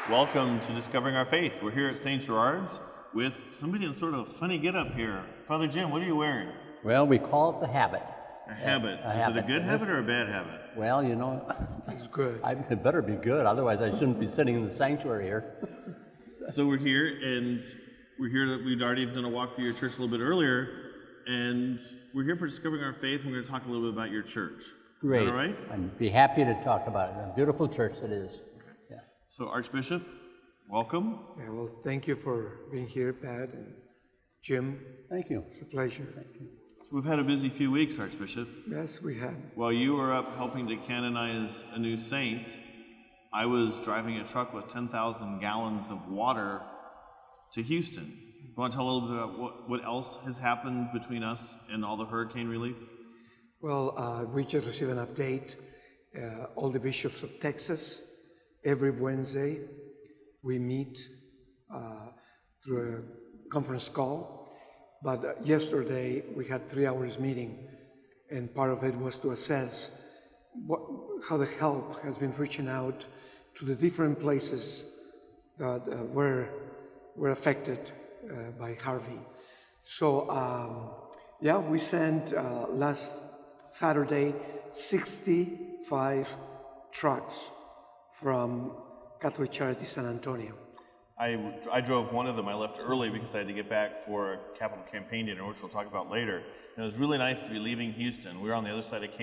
Welcome to Discovering Our Faith. We're here at St. Gerard's with somebody in sort of funny get-up here. Father Jim, what are you wearing? Well, we call it the habit. A habit. Is it a good habit or a bad habit? Well, you know, It's good. it better be good, otherwise I shouldn't be sitting in the sanctuary here. So we're here, and we'd already done a walk through your church a little bit earlier, and we're here for Discovering Our Faith, and we're going to talk a little bit about your church. Great. Is that all right? I'd be happy to talk about it. A beautiful church it is. Yeah. So Archbishop, welcome. Yeah, well, thank you for being here, Pat and Jim. Thank you. It's a pleasure. So we've had a busy few weeks, Archbishop. Yes, we have. While you were up helping to canonize a new saint, I was driving a truck with 10,000 gallons of water to Houston. You want to tell a little bit about what else has happened between us and all the hurricane relief? Well, we just received an update. All the bishops of Texas, every Wednesday, we meet through a conference call. But yesterday, we had 3 hours meeting, and part of it was to assess how the help has been reaching out to the different places that were affected by Harvey. So, yeah, we sent last Saturday 65 trucks from Catholic Charities San Antonio. I drove one of them. I left early because I had to get back for a capital campaign dinner, which we'll talk about later. And it was really nice to be leaving Houston. We were on the other side of Cape